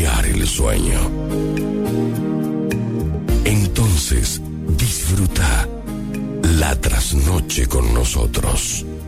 cambiar el sueño. Entonces, disfruta la trasnoche con nosotros.